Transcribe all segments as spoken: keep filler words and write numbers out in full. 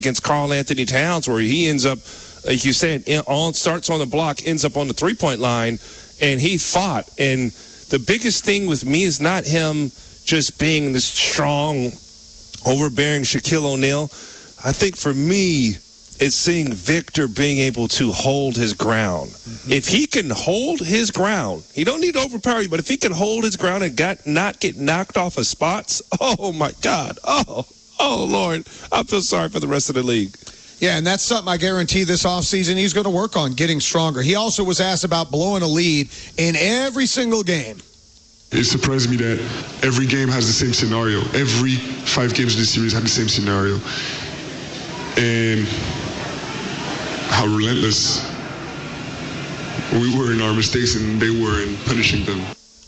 against Karl Anthony Towns, where he ends up, like you said, in, on starts on the block, ends up on the three-point line, and he fought. And the biggest thing with me is not him just being this strong, overbearing Shaquille O'Neal. I think for me, it's seeing Victor being able to hold his ground. Mm-hmm. If he can hold his ground, he don't need to overpower you, but if he can hold his ground and got not get knocked off of spots, oh, my God. Oh, oh, Lord. I feel sorry for the rest of the league. Yeah, and that's something I guarantee this offseason he's going to work on, getting stronger. He also was asked about blowing a lead in every single game. It surprised me that every game has the same scenario. Every five games of the series had the same scenario. And how relentless we were in our mistakes and they were in punishing them.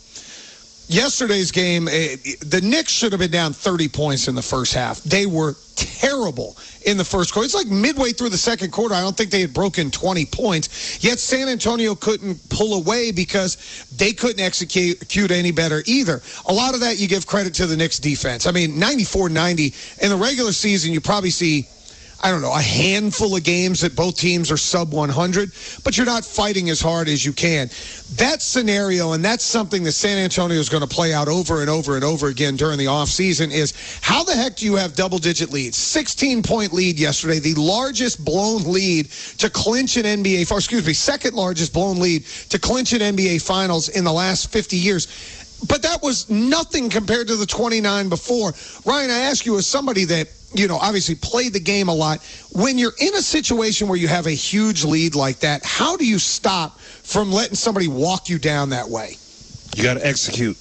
Yesterday's game, the Knicks should have been down thirty points in the first half. They were terrible in the first quarter. It's like midway through the second quarter, I don't think they had broken twenty points. Yet San Antonio couldn't pull away because they couldn't execute any better either. A lot of that you give credit to the Knicks defense. I mean, ninety-four ninety. In the regular season, you probably see, I don't know, a handful of games that both teams are sub one hundred, but you're not fighting as hard as you can. That scenario, and that's something that San Antonio is going to play out over and over and over again during the offseason, is how the heck do you have double-digit leads? sixteen-point lead yesterday, the largest blown lead to clinch an N B A, or excuse me, second largest blown lead to clinch an N B A Finals in the last fifty years. But that was nothing compared to the twenty-nine before. Ryan, I ask you as somebody that, you know, obviously played the game a lot. When you're in a situation where you have a huge lead like that, how do you stop from letting somebody walk you down that way? You got to execute.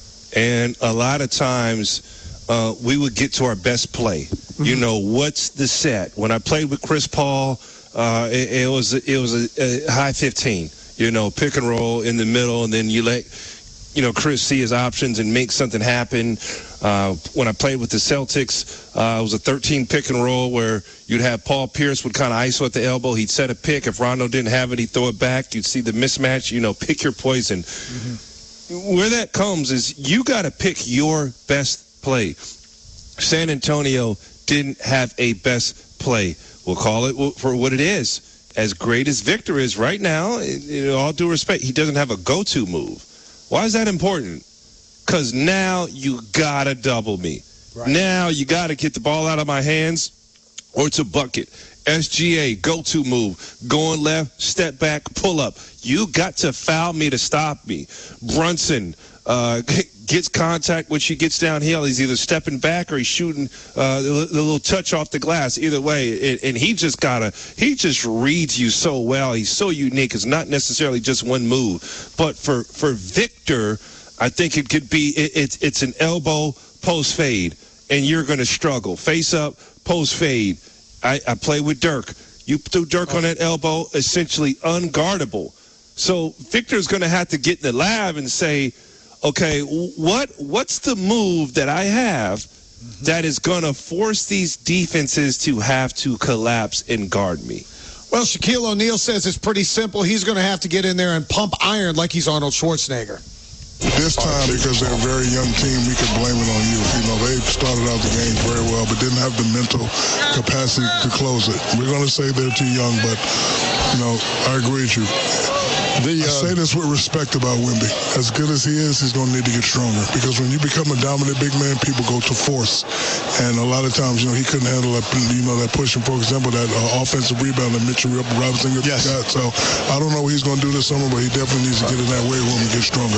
And a lot of times uh, we would get to our best play. Mm-hmm. You know, what's the set? When I played with Chris Paul, uh, it, it was it was a, a high fifteen, you know, pick and roll in the middle, and then you let, you know, Chris see his options and make something happen. Uh, when I played with the Celtics, uh, it was a thirteen pick and roll where you'd have Paul Pierce would kind of I S O at the elbow. He'd set a pick. If Rondo didn't have it, he'd throw it back. You'd see the mismatch, you know, pick your poison. Mm-hmm. Where that comes is you got to pick your best play. San Antonio didn't have a best play. We'll call it for what it is. As great as Victor is right now, in all due respect, he doesn't have a go-to move. Why is that important? Because now you got to double me. Right. Now you got to get the ball out of my hands or it's a bucket. S G A, go-to move. Going left, step back, pull up. You got to foul me to stop me. Brunson uh, gets contact when she gets downhill. He's either stepping back or he's shooting uh, the, the little touch off the glass. Either way, it, and he just got to, he just reads you so well. He's so unique. It's not necessarily just one move. But for, for Victor, I think it could be, it, it's it's an elbow post fade, and you're going to struggle. Face up, post fade. I, I play with Dirk. You threw Dirk on that elbow, essentially unguardable. So Victor's going to have to get in the lab and say, okay, what what's the move that I have mm-hmm. that is going to force these defenses to have to collapse and guard me? Well, Shaquille O'Neal says it's pretty simple. He's going to have to get in there and pump iron like he's Arnold Schwarzenegger. This time, because they're a very young team, we could blame it on you. You know, they started out the game very well, but didn't have the mental capacity to close it. We're going to say they're too young, but, you know, I agree with you. The, uh, I say this with respect about Wemby. As good as he is, he's going to need to get stronger, because when you become a dominant big man, people go to force. And a lot of times, you know, he couldn't handle that, you know, that push. And, for example, that uh, offensive rebound that Mitchell Robinson got. Yes. So I don't know what he's going to do this summer, but he definitely needs to get in that weight room and get stronger.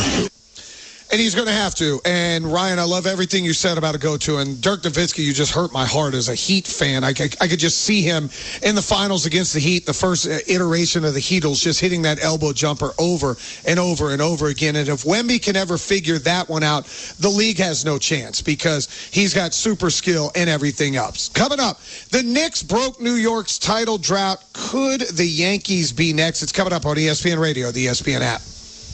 And he's going to have to. And, Ryan, I love everything you said about a go-to. And Dirk Nowitzki, you just hurt my heart as a Heat fan. I, I, I could just see him in the finals against the Heat, the first iteration of the Heatles, just hitting that elbow jumper over and over and over again. And if Wemby can ever figure that one out, the league has no chance because he's got super skill and everything else. Coming up, the Knicks broke New York's title drought. Could the Yankees be next? It's coming up on E S P N Radio, the E S P N app.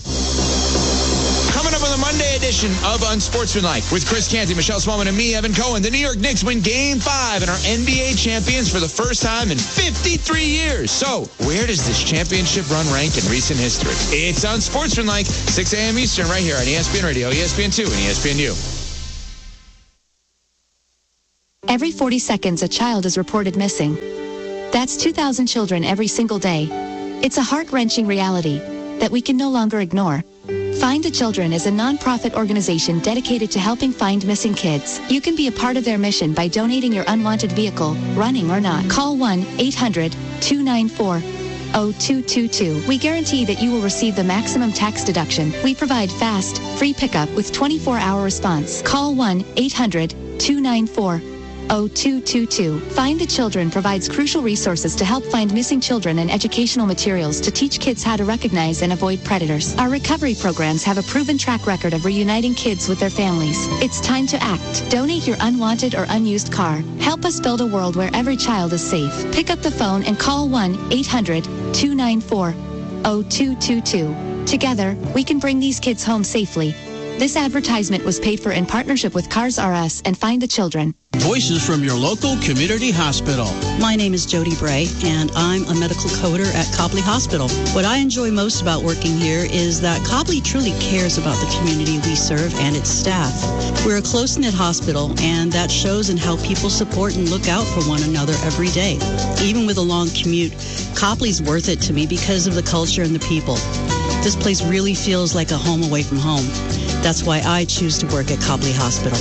Coming up on the Monday edition of Unsportsmanlike with Chris Canty, Michelle Smallman, and me, Evan Cohen. The New York Knicks win Game five and are N B A champions for the first time in fifty-three years. So, where does this championship run rank in recent history? It's Unsportsmanlike, six a.m. Eastern, right here on E S P N Radio, E S P N two, and E S P N U. Every forty seconds, a child is reported missing. That's two thousand children every single day. It's a heart-wrenching reality that we can no longer ignore. Find the Children is a non-profit organization dedicated to helping find missing kids. You can be a part of their mission by donating your unwanted vehicle, running or not. Call one eight hundred two nine four zero two two two. We guarantee that you will receive the maximum tax deduction. We provide fast, free pickup with twenty-four hour response. Call one eight hundred two nine four zero two two two. Find the Children provides crucial resources to help find missing children and educational materials to teach kids how to recognize and avoid predators. Our recovery programs have a proven track record of reuniting kids with their families. It's time to act. Donate your unwanted or unused car. Help us build a world where every child is safe. Pick up the phone and call one eight hundred two nine four zero two two two. Together, we can bring these kids home safely. This advertisement was paid for in partnership with Cars R Us and Find the Children. Voices from your local community hospital. My name is Jody Bray, and I'm a medical coder at Copley Hospital. What I enjoy most about working here is that Copley truly cares about the community we serve and its staff. We're a close-knit hospital, and that shows in how people support and look out for one another every day. Even with a long commute, Copley's worth it to me because of the culture and the people. This place really feels like a home away from home. That's why I choose to work at Copley Hospital.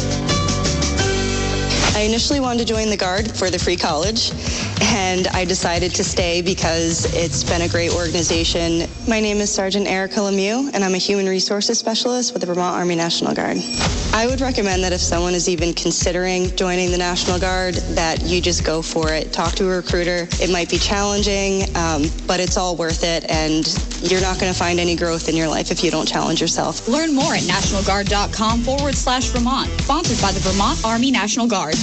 I initially wanted to join the Guard for the free college, and I decided to stay because it's been a great organization. My name is Sergeant Erica Lemieux, and I'm a Human Resources Specialist with the Vermont Army National Guard. I would recommend that if someone is even considering joining the National Guard, that you just go for it. Talk to a recruiter. It might be challenging, um, but it's all worth it, and you're not going to find any growth in your life if you don't challenge yourself. Learn more at nationalguard.com forward slash Vermont. Sponsored by the Vermont Army National Guard.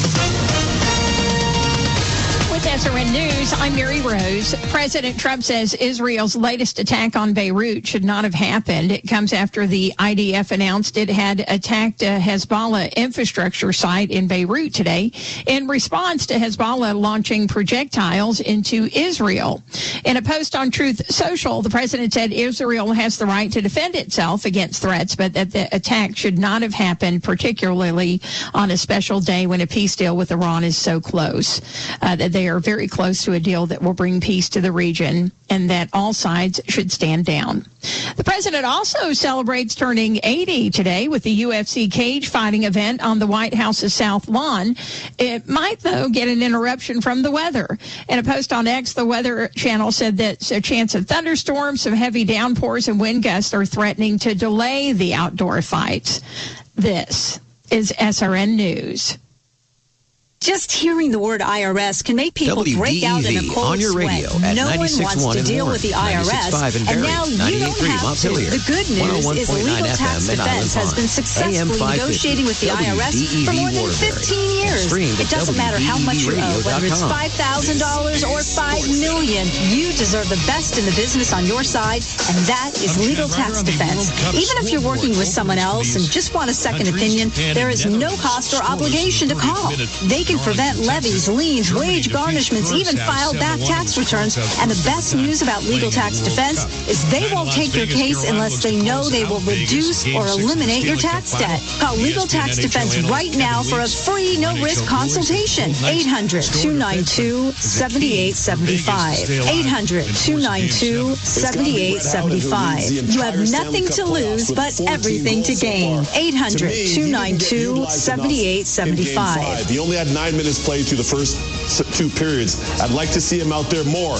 With S R N News, I'm Mary Rose. President Trump says Israel's latest attack on Beirut should not have happened. It comes after the I D F announced it had attacked a Hezbollah infrastructure site in Beirut today in response to Hezbollah launching projectiles into Israel. In a post on Truth Social, the president said Israel has the right to defend itself against threats, but that the attack should not have happened, particularly on a special day when a peace deal with Iran is so close. Uh, that they are very close to a deal that will bring peace to the region, and that all sides should stand down. The president also celebrates turning eighty today with the U F C cage fighting event on the White House's South Lawn. It might, though, get an interruption from the weather. In a post on X, the Weather Channel said that a chance of thunderstorms, some heavy downpours, and wind gusts are threatening to delay the outdoor fights. This is S R N News. Just hearing the word I R S can make people W D E V break out in a cold on your radio sweat. At No one wants to deal with the I R S, and now you don't have to. The good news is Legal Tax Defense has been successfully negotiating with the I R S for more than fifteen years. It doesn't matter how much you owe, whether it's five thousand dollars or five million dollars. You deserve the best in the business on your side, and that is Legal Tax Defense. Even if you're working with someone else and just want a second opinion, there is no cost or obligation to call. They can prevent levies, liens, wage garnishments, even file back tax returns. And the best news about Legal Tax Defense is they won't take your case unless they know they will reduce or eliminate your tax debt. Call Legal Tax Defense right now for a free, no-risk consultation. eight hundred two nine two seven eight seven five. eight hundred two nine two seven eight seven five. You have nothing to lose but everything to gain. eight hundred two nine two seven eight seven five. He only had nine minutes played through the first two periods. I'd like to see him out there more.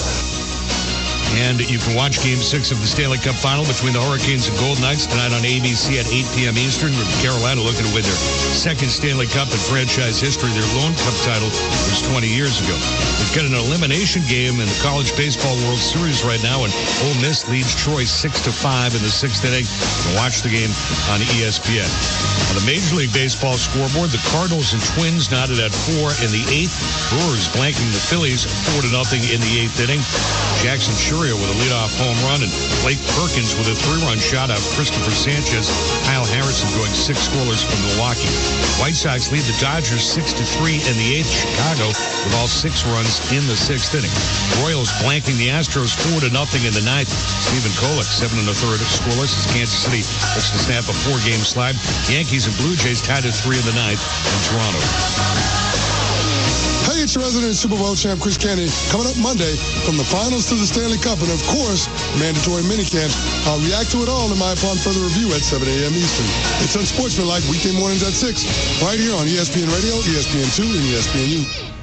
And you can watch Game six of the Stanley Cup Final between the Hurricanes and Golden Knights tonight on A B C at eight p.m. Eastern, with Carolina looking to win their second Stanley Cup in franchise history. Their lone Cup title was twenty years ago. We've got an elimination game in the College Baseball World Series right now, and Ole Miss leads Troy six to five in the sixth inning. You can watch the game on E S P N. On the Major League Baseball scoreboard, the Cardinals and Twins knotted at four in the eighth. Brewers blanking the Phillies four to nothing in the eighth inning. Jackson Churio with a leadoff home run, and Blake Perkins with a three-run shot out Christopher Sanchez. Kyle Harrison going six scoreless from Milwaukee. White Sox lead the Dodgers six to three in the eighth. Chicago with all six runs in the sixth inning. Royals blanking the Astros four to nothing in the ninth. Stephen Kolek seven and a third scoreless as Kansas City looks to snap a four-game slide. Yankees and Blue Jays tied at three in the ninth in Toronto. Knicks resident Super Bowl champ Chris Canty coming up Monday from the finals to the Stanley Cup and, of course, mandatory minicamps. I'll react to it all in my upon further review at seven a.m. Eastern. It's Unsportsmanlike weekday mornings at six, right here on E S P N Radio, E S P N two, and E S P N U.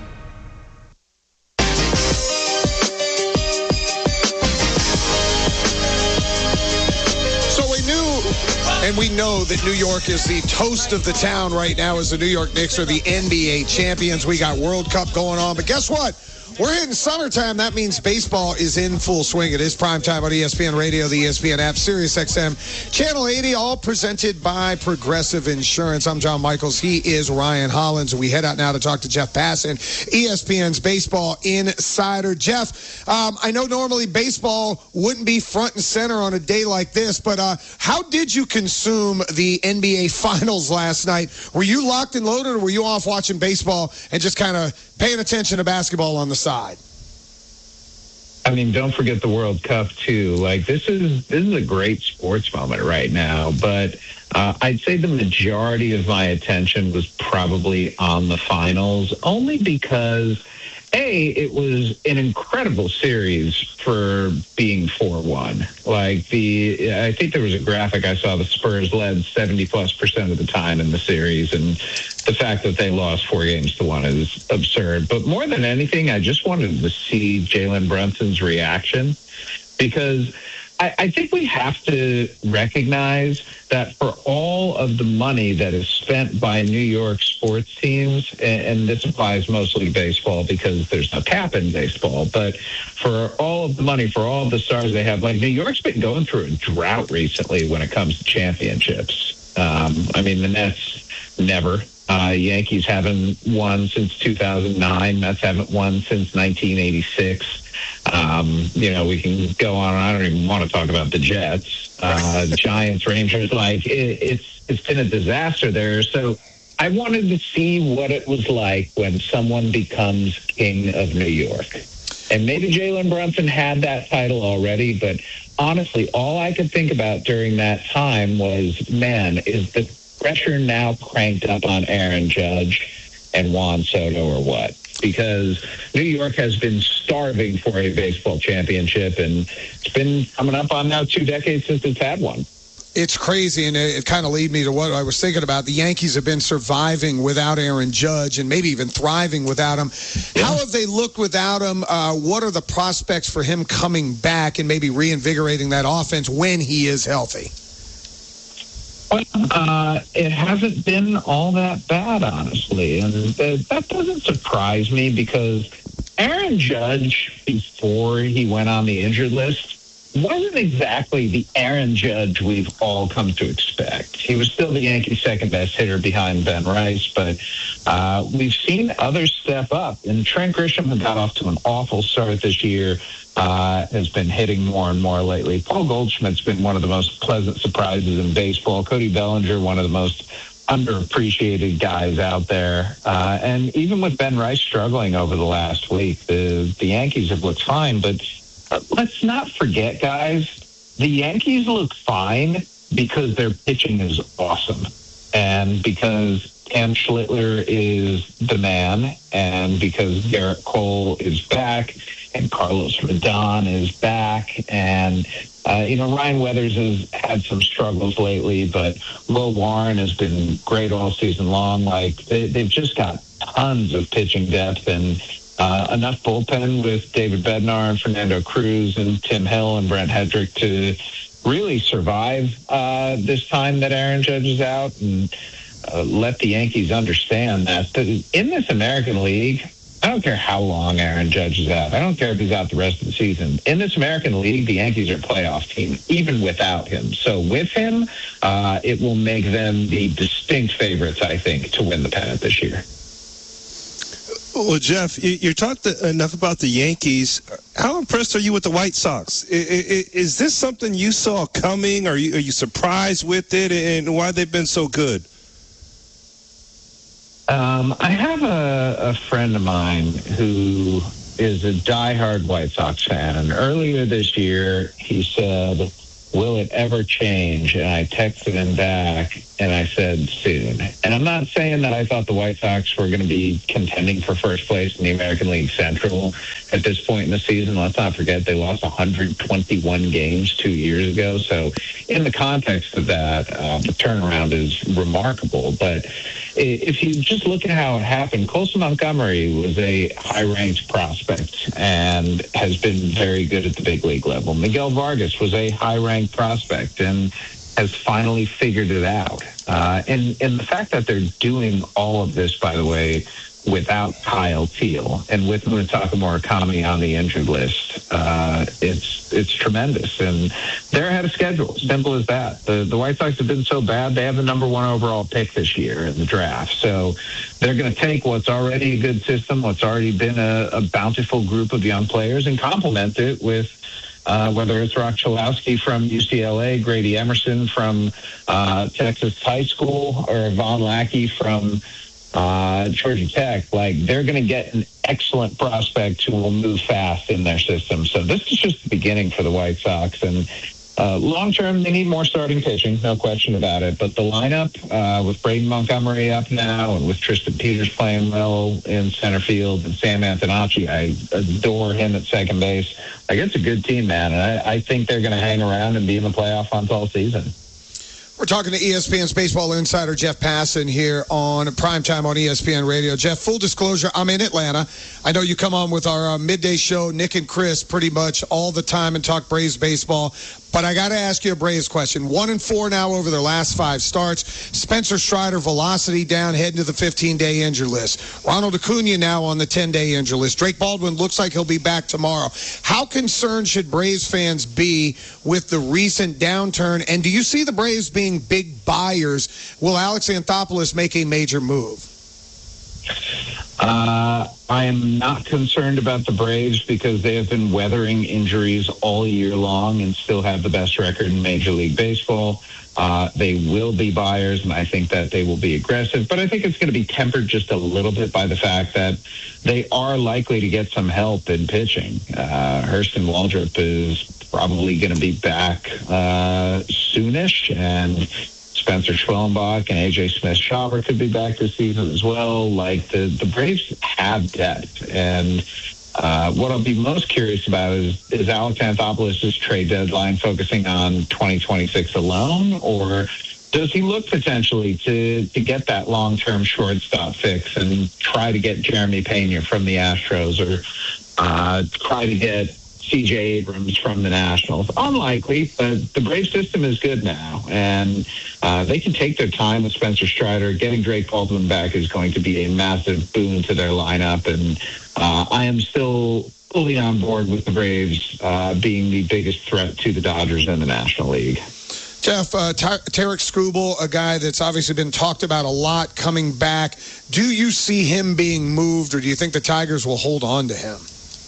And we know that New York is the toast of the town right now as the New York Knicks are the N B A champions. We got World Cup going on. But guess what? We're hitting summertime. That means baseball is in full swing. It is primetime on E S P N Radio, the E S P N app, Sirius X M, Channel eighty, all presented by Progressive Insurance. I'm John Michaels. He is Ryan Hollins. We head out now to talk to Jeff Passan, E S P N's baseball insider. Jeff, um, I know normally baseball wouldn't be front and center on a day like this, but uh, how did you consume the N B A Finals last night? Were you locked and loaded, or were you off watching baseball and just kind of paying attention to basketball on the side? I mean, don't forget the World Cup too. Like this is this is a great sports moment right now. But uh, I'd say the majority of my attention was probably on the finals, only because A, it was an incredible series for being four one. Like the, I think there was a graphic I saw. The Spurs led seventy plus percent of the time in the series, and the fact that they lost four games to one is absurd. But more than anything, I just wanted to see Jalen Brunson's reaction, because I, I think we have to recognize that for all of the money that is spent by New York sports teams, and, and this applies mostly to baseball because there's no cap in baseball, but for all of the money, for all of the stars they have, like New York's been going through a drought recently when it comes to championships. Um, I mean, the Nets never. Uh, Yankees haven't won since two thousand nine. Mets haven't won since nineteen eighty-six. Um, you know, we can go on. I don't even want to talk about the Jets, uh, Giants, Rangers. Like it, it's it's been a disaster there. So I wanted to see what it was like when someone becomes king of New York. And maybe Jalen Brunson had that title already, but honestly, all I could think about during that time was, man, is the pressure now cranked up on Aaron Judge and Juan Soto or what? Because New York has been starving for a baseball championship, and it's been coming up on now two decades since it's had one. It's crazy, and it, it kind of lead me to what I was thinking about. The Yankees have been surviving without Aaron Judge and maybe even thriving without him. Yeah. How have they looked without him? Uh, what are the prospects for him coming back and maybe reinvigorating that offense when he is healthy? Uh, it hasn't been all that bad, honestly. And th- that doesn't surprise me, because Aaron Judge, before he went on the injured list, wasn't exactly the Aaron Judge we've all come to expect. He was still the Yankees' second best hitter behind Ben Rice, but uh, we've seen others step up. And Trent Grisham has got off to an awful start this year. Uh, has been hitting more and more lately. Paul Goldschmidt's been one of the most pleasant surprises in baseball. Cody Bellinger, one of the most underappreciated guys out there. Uh, and even with Ben Rice struggling over the last week, the, the Yankees have looked fine. But let's not forget, guys, the Yankees look fine because their pitching is awesome. And because Cam Schlittler is the man, and because Garrett Cole is back, and Carlos Rodon is back, and uh, you know Ryan Weathers has had some struggles lately, but Will Warren has been great all season long. Like they, they've just got tons of pitching depth and uh, enough bullpen with David Bednar and Fernando Cruz and Tim Hill and Brent Hedrick to really survive uh, this time that Aaron Judge is out, and uh, let the Yankees understand that in this American League, I don't care how long Aaron Judge is out. I don't care if he's out the rest of the season. In this American League, the Yankees are a playoff team, even without him. So with him, uh, it will make them the distinct favorites, I think, to win the pennant this year. Well, Jeff, you, you talked enough about the Yankees. How impressed are you with the White Sox? Is, is this something you saw coming? Are you, are you surprised with it, and why they've been so good? Um, I have a, a friend of mine who is a diehard White Sox fan, and earlier this year he said, "Will it ever change?" And I texted him back, And I said soon. And I'm not saying that I thought the White Sox were going to be contending for first place in the American League Central at this point in the season. Let's not forget they lost one hundred twenty-one games two years ago. So in the context of that, uh, the turnaround is remarkable. But if you just look at how it happened, Colson Montgomery was a high-ranked prospect and has been very good at the big league level. Miguel Vargas was a high-ranked prospect and has finally figured it out. Uh, and, and the fact that they're doing all of this, by the way, without Kyle Teal and with Munetaka Murakami on the injured list, uh, it's it's tremendous. And they're ahead of schedule. Simple as that. The, the White Sox have been so bad, they have the number one overall pick this year in the draft. So they're going to take what's already a good system, what's already been a, a bountiful group of young players, and complement it with Uh, whether it's Rock Chalowski from U C L A, Grady Emerson from uh, Texas High School, or Von Lackey from uh, Georgia Tech. Like, they're going to get an excellent prospect who will move fast in their system. So this is just the beginning for the White Sox. And uh, long-term, they need more starting pitching, no question about it. But the lineup, uh, with Braden Montgomery up now and with Tristan Peters playing well in center field and Sam Antonacci, I adore him at second base. Like, it's a good team, man, and I, I think they're going to hang around and be in the playoff hunt all season. We're talking to E S P N's baseball insider Jeff Passan here on Primetime on E S P N Radio. Jeff, full disclosure, I'm in Atlanta. I know you come on with our uh, midday show, Nick and Chris, pretty much all the time and talk Braves baseball. But I got to ask you a Braves question. One and four now over their last five starts. Spencer Strider, velocity down, heading to the fifteen-day injury list. Ronald Acuna now on the ten-day injury list. Drake Baldwin looks like he'll be back tomorrow. How concerned should Braves fans be with the recent downturn? And do you see the Braves being big buyers? Will Alex Anthopoulos make a major move? Uh, I am not concerned about the Braves because they have been weathering injuries all year long and still have the best record in Major League Baseball. Uh, they will be buyers, and I think that they will be aggressive. But I think it's going to be tempered just a little bit by the fact that they are likely to get some help in pitching. Uh, Hurston Waldrop is probably going to be back uh, soonish, and Spencer Schwellenbach and A J Smith-Shawver could be back this season as well. Like, the, the Braves have depth. And uh, what I'll be most curious about is, is Alex Anthopoulos' trade deadline focusing on twenty twenty-six alone, or does he look potentially to, to get that long-term shortstop fix and try to get Jeremy Pena from the Astros, or uh, try to get C J Abrams from the Nationals? Unlikely, but the Brave system is good now, and uh, they can take their time with Spencer Strider. Getting Drake Baldwin back is going to be a massive boon to their lineup, and uh, I am still fully on board with the Braves uh, being the biggest threat to the Dodgers in the National League. Jeff, uh, Tarek Skubal, a guy that's obviously been talked about a lot, coming back. Do you see him being moved, or do you think the Tigers will hold on to him?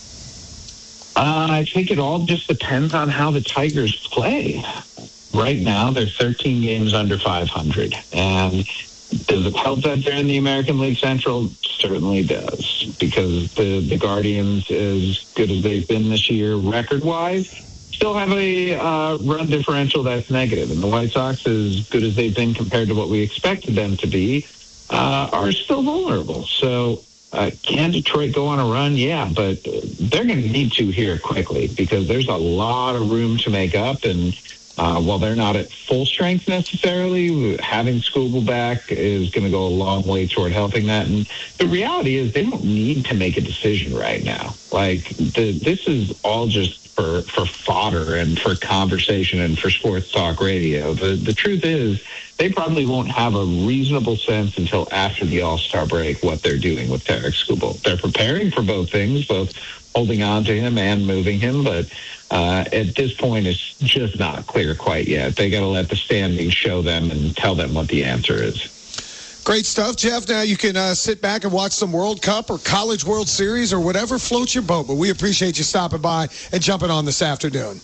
Uh, I think it all just depends on how the Tigers play. Right now, they're thirteen games under five hundred. And does it help that they're in the American League Central? Certainly does, because the, the Guardians, as good as they've been this year record-wise, still have a uh, run differential that's negative. And the White Sox, as good as they've been compared to what we expected them to be, uh, are still vulnerable. So Uh, can Detroit go on a run? Yeah, but they're going to need to here quickly, because there's a lot of room to make up. And uh, while they're not at full strength necessarily, having Skubal back is going to go a long way toward helping that. And the reality is they don't need to make a decision right now. Like, the, this is all just for, for fodder and for conversation and for sports talk radio. The, the truth is, they probably won't have a reasonable sense until after the All-Star break what they're doing with Tarek Skubal. They're preparing for both things, both holding on to him and moving him, but uh, at this point it's just not clear quite yet. They got to let the standings show them and tell them what the answer is. Great stuff, Jeff. Now you can uh, sit back and watch some World Cup or College World Series or whatever floats your boat, but we appreciate you stopping by and jumping on this afternoon.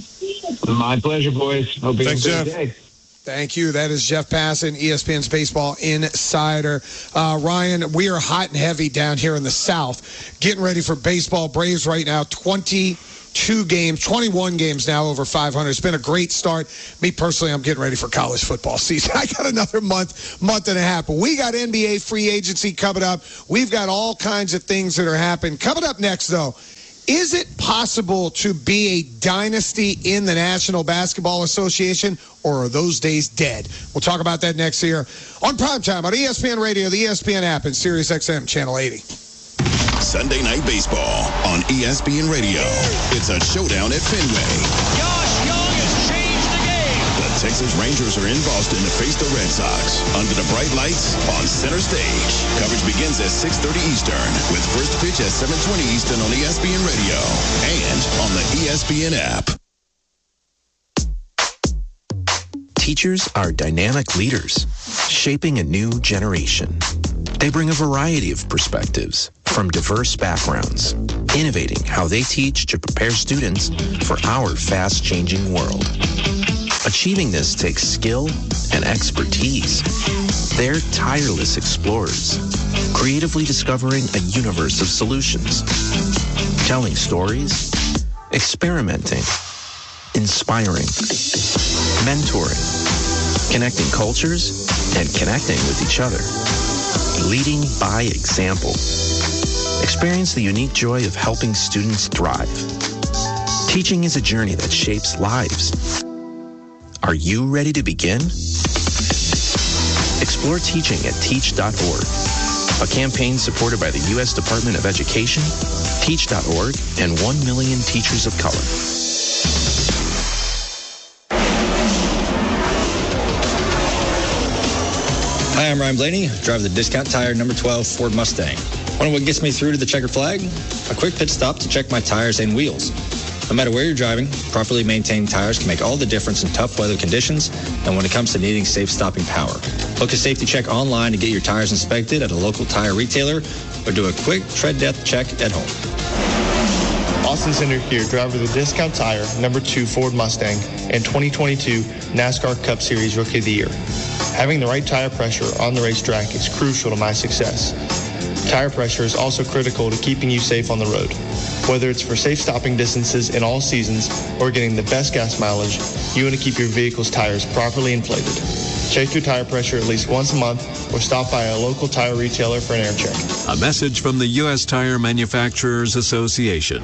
My pleasure, boys. Hope you have a good day. Thank you. That is Jeff Passan, E S P N's baseball insider. Uh, Ryan, we are hot and heavy down here in the South, getting ready for baseball. Braves right now, twenty twenty-two games, twenty-one games now over five hundred. It's been a great start. Me personally, I'm getting ready for college football season. I got another month, month and a half. But we got N B A free agency coming up. We've got all kinds of things that are happening. Coming up next, though, is it possible to be a dynasty in the National Basketball Association, or are those days dead? We'll talk about that next year on Primetime on E S P N Radio, the E S P N app, and Sirius X M Channel eighty. Sunday Night Baseball on E S P N Radio. It's a showdown at Fenway. Josh Young has changed the game. The Texas Rangers are in Boston to face the Red Sox under the bright lights on center stage. Coverage begins at six thirty Eastern with first pitch at seven twenty Eastern on E S P N Radio and on the E S P N app. Teachers are dynamic leaders, shaping a new generation. They bring a variety of perspectives from diverse backgrounds, innovating how they teach to prepare students for our fast-changing world. Achieving this takes skill and expertise. They're tireless explorers, creatively discovering a universe of solutions, telling stories, experimenting, inspiring, mentoring, connecting cultures, and connecting with each other. Leading by example. Experience the unique joy of helping students thrive. Teaching is a journey that shapes lives. Are you ready to begin? Explore teaching at teach dot org, a campaign supported by the U S Department of Education, teach dot org, and one million teachers of color. Hi, I'm Ryan Blaney, driver of the Discount Tire number twelve Ford Mustang. Want to know what gets me through to the checker flag? A quick pit stop to check my tires and wheels. No matter where you're driving, properly maintained tires can make all the difference in tough weather conditions and when it comes to needing safe stopping power. Book a safety check online to get your tires inspected at a local tire retailer or do a quick tread depth check at home. Austin Center here, driver of the Discount Tire number two Ford Mustang and twenty twenty-two NASCAR Cup Series Rookie of the Year. Having the right tire pressure on the racetrack is crucial to my success. Tire pressure is also critical to keeping you safe on the road. Whether it's for safe stopping distances in all seasons or getting the best gas mileage, you want to keep your vehicle's tires properly inflated. Check your tire pressure at least once a month or stop by a local tire retailer for an air check. A message from the U S Tire Manufacturers Association.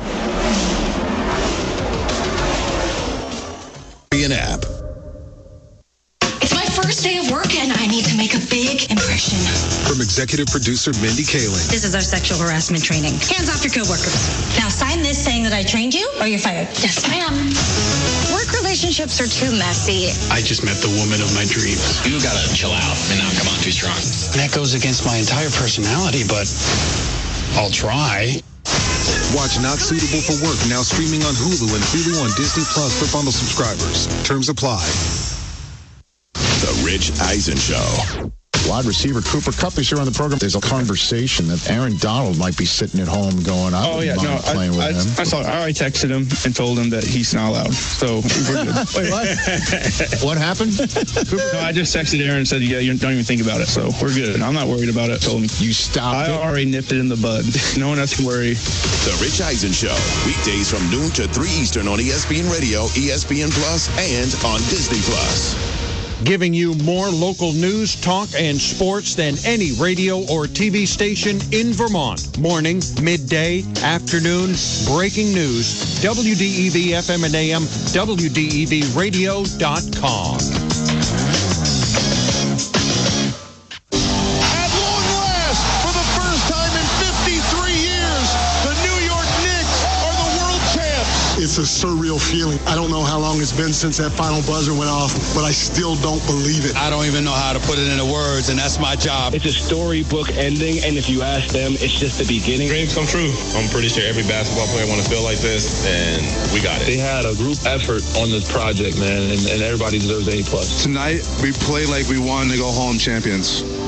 An app. It's my first day of work and I need to make a big impression. From executive producer Mindy Kaling. This is our sexual harassment training. Hands off your coworkers. Now sign this saying that I trained you or you're fired. Yes, ma'am. Work relationships are too messy. I just met the woman of my dreams. You gotta chill out and not come on too strong. That goes against my entire personality, but I'll try. Watch Not Suitable for Work now streaming on Hulu and Hulu on Disney Plus for bundle subscribers. Terms apply. The Rich Eisen Show. Wide receiver Cooper Kupp is here on the program. There's a conversation that Aaron Donald might be sitting at home going, I oh, yeah, no, playing I, with I, him. I saw. I already texted him and told him that he's not allowed. So we're good. Wait, what? What happened? No, I just texted Aaron and said, yeah, you don't even think about it. So we're good. I'm not worried about it. Told him. You stopped I it? already nipped it in the bud. No one has to worry. The Rich Eisen Show. Weekdays from noon to three Eastern on E S P N Radio, E S P N Plus, and on Disney Plus. Giving you more local news, talk, and sports than any radio or T V station in Vermont. Morning, midday, afternoon, breaking news. W D E V F M and A M, W D E V radio dot com. At long last, for the first time in fifty-three years, the New York Knicks are the world champs. It's a surreal feeling. I don't know how long it's been since that final buzzer went off, but I still don't believe it. I don't even know how to put it into words, and that's my job. It's a storybook ending, and if you ask them, it's just the beginning. Dreams come true. I'm pretty sure every basketball player want to feel like this, and we got it. They had a group effort on this project, man, and, and everybody deserves an A plus. Tonight, we play like we wanted to go home champions.